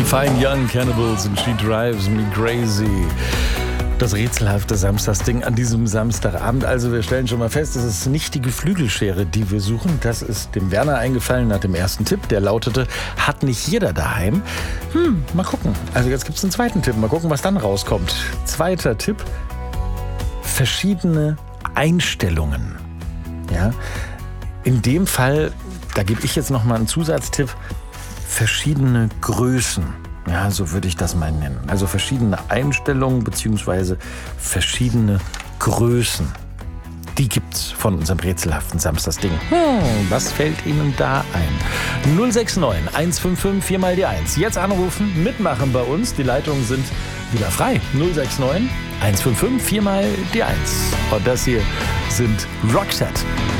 Fine Young Cannibals and She Drives Me Crazy. Das rätselhafte Samstagsding an diesem Samstagabend. Also wir stellen schon mal fest, es ist nicht die Geflügelschere, die wir suchen. Das ist dem Werner eingefallen nach dem ersten Tipp. Der lautete, hat nicht jeder daheim. Mal gucken. Also jetzt gibt es einen zweiten Tipp. Mal gucken, was dann rauskommt. Zweiter Tipp. Verschiedene Einstellungen. Ja, in dem Fall, da gebe ich jetzt noch mal einen Zusatztipp. Verschiedene Größen. Ja, so würde ich das mal nennen. Also verschiedene Einstellungen bzw. verschiedene Größen. Die gibt's von unserem rätselhaften Samstagsding. Was fällt Ihnen da ein? 069 155 4 mal die 1. Jetzt anrufen, mitmachen bei uns. Die Leitungen sind wieder frei. 069 155 4 mal die 1. Und das hier sind Roxette.